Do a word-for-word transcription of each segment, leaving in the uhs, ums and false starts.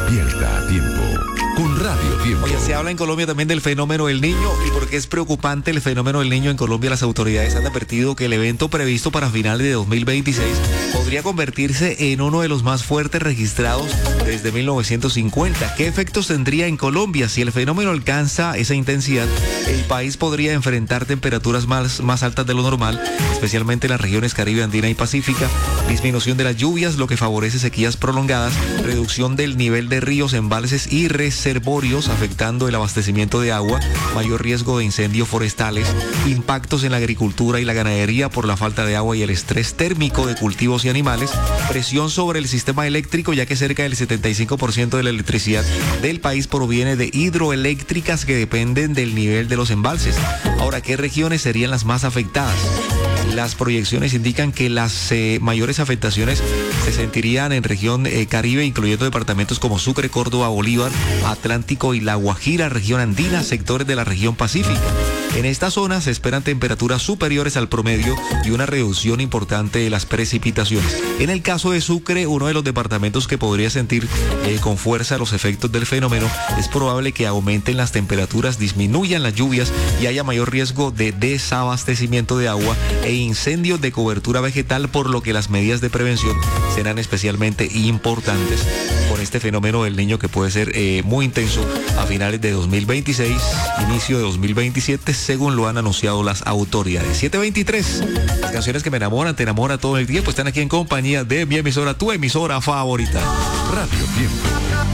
Despierta a tiempo con Radio Tiempo. Oye, se habla en Colombia también del fenómeno del Niño, y porque es preocupante el fenómeno del Niño en Colombia, las autoridades han advertido que el evento previsto para finales de dos mil veintiséis podría convertirse en uno de los más fuertes registrados desde mil novecientos cincuenta. ¿Qué efectos tendría en Colombia? Si el fenómeno alcanza esa intensidad, el país podría enfrentar temperaturas más, más altas de lo normal, especialmente en las regiones Caribe, Andina y Pacífica, disminución de las lluvias, lo que favorece sequías prolongadas, reducción del nivel de ríos, embalses y reservorios, afectando el abastecimiento de agua, mayor riesgo de incendios forestales, impactos en la agricultura y la ganadería por la falta de agua y el estrés térmico de cultivos y animales, presión sobre el sistema eléctrico, ya que cerca del setenta y cinco por ciento de la electricidad del país proviene de hidroeléctricas que dependen del nivel de los embalses. Ahora, ¿qué regiones serían las más afectadas? Las proyecciones indican que las eh, mayores afectaciones se sentirían en región eh, Caribe, incluyendo departamentos como Sucre, Córdoba, Bolívar, Atlántico y La Guajira, región andina, sectores de la región Pacífica. En esta zona se esperan temperaturas superiores al promedio y una reducción importante de las precipitaciones. En el caso de Sucre, uno de los departamentos que podría sentir eh, con fuerza los efectos del fenómeno, es probable que aumenten las temperaturas, disminuyan las lluvias y haya mayor riesgo de desabastecimiento de agua e incendios de cobertura vegetal, por lo que las medidas de prevención serán especialmente importantes con este fenómeno del Niño, que puede ser eh, muy intenso a finales de dos mil veintiséis, inicio de dos mil veintisiete, según lo han anunciado las autoridades. siete veintitrés, las canciones que me enamoran, te enamoran todo el tiempo, están aquí en compañía de mi emisora, tu emisora favorita, Radio Tiempo.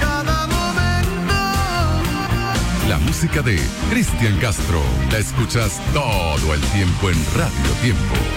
La música de Cristian Castro la escuchas todo el tiempo en Radio Tiempo.